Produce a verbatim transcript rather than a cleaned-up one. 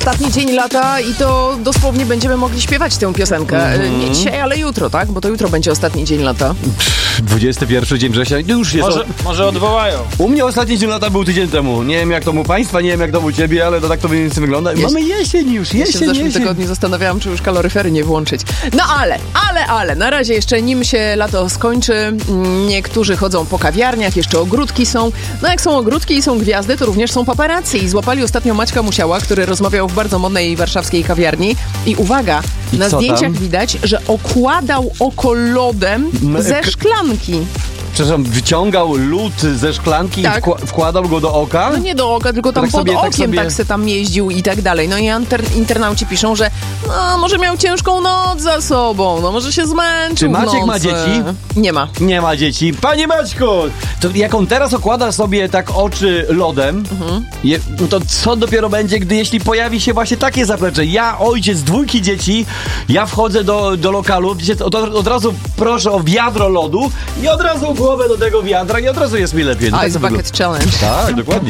Ostatni dzień lata i to dosłownie będziemy mogli śpiewać tę piosenkę. Mm-hmm. Nie dzisiaj, ale jutro, tak? Bo to jutro będzie ostatni dzień lata. dwudziesty pierwszy dzień września, już jest. Może, o... może odwołają. U mnie ostatni dzień lata był tydzień temu. Nie wiem jak to u państwa, nie wiem jak to u ciebie, ale to tak to mniej więcej wygląda. Jeś... Mamy jesień już, jesień, Ja się w zeszłym jesień. tygodniu zastanawiałam, czy już kaloryfery nie włączyć. No ale, ale, ale, na razie jeszcze nim się lato skończy, niektórzy chodzą po kawiarniach, jeszcze ogródki są. No jak są ogródki i są gwiazdy, to również są paparazzi. I złapali ostatnio Maćka Musiała, który rozmawiał w bardzo modnej warszawskiej kawiarni. I uwaga, I na co zdjęciach tam? widać, że okładał oko lodem M- ze k- szklanki. Przepraszam, wyciągał lód ze szklanki Tak. i wkła- wkładał go do oka? No nie do oka, tylko tam Tak pod sobie- tak okiem sobie- tak se tam jeździł i tak dalej. No i inter- internauci piszą, że no, może miał ciężką noc za sobą, no może się zmęczył Czy Maciek w nocy. ma dzieci? Nie ma. Nie ma dzieci. Panie Maćku! To jak on teraz okłada sobie tak oczy lodem, Mhm. je, no to co dopiero będzie, gdy jeśli pojawi się właśnie takie zaplecze? Ja, ojciec dwójki dzieci, ja wchodzę do, do lokalu, wiecie, od, od razu proszę o wiadro lodu i od razu głowę do tego wiadra i od razu jest mi lepiej. No tak Ice to Bucket Challenge. wygląda. Tak, dokładnie.